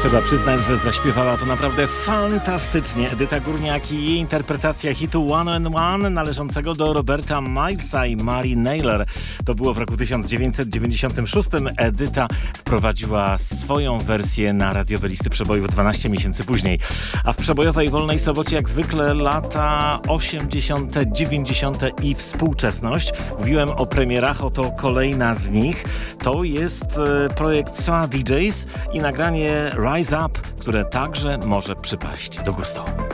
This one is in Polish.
Trzeba przyznać, że zaśpiewała to naprawdę fantastycznie Edyta Górniak i jej interpretacja hitu One and One należącego do Roberta Milesa i Mary Naylor. To było w roku 1996. Edyta wprowadziła swoją wersję na radiowe listy przebojów 12 miesięcy później. A w przebojowej Wolnej Sobocie jak zwykle lata 80., 90. i współczesność. Mówiłem o premierach, oto kolejna z nich. To jest projekt Soa DJs i nagranie Rise Up, które także może przypaść do gustu.